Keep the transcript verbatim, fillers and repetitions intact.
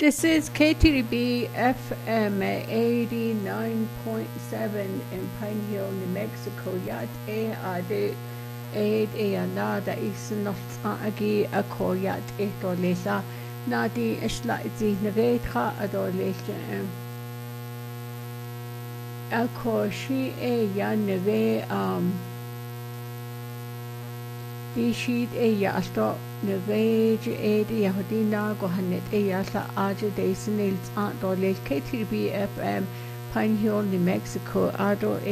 This is K T B F M eighty-nine point seven in Pine Hill, New Mexico. Yat e ade aid e anada isnot agi a koyat e dolesa nadi isla zi negetra adolesa a koshi e ya nege um Bishid e yasto nevage e Yahudina Gohanet e yasa aja de snails aunt or K T B F M Pine Hill, New Mexico, Ado